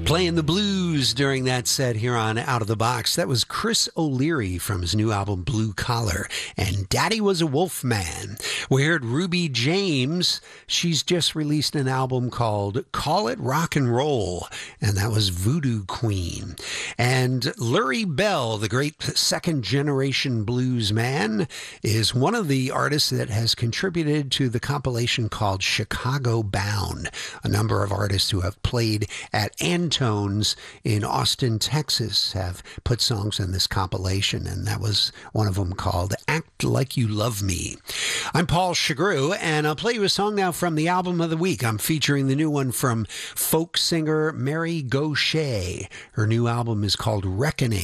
Playing the blues during that set here on Out of the Box. That was Chris O'Leary from his new album Blue Collar and Daddy Was a Wolf Man. We heard Ruby James. She's just released an album called Call It Rock and Roll, and that was Voodoo Queen. And Lurie Bell, the great second generation blues man, is one of the artists that has contributed to the compilation called Chicago Bound. A number of artists who have played at Antone's in Austin, Texas, have put songs in this compilation, and that was one of them called Act Like You Love Me. I'm Paul Chagru, and I'll play you a song now from the album of the week. I'm featuring the new one from folk singer Mary Gauthier. Her new album is called Reckoning.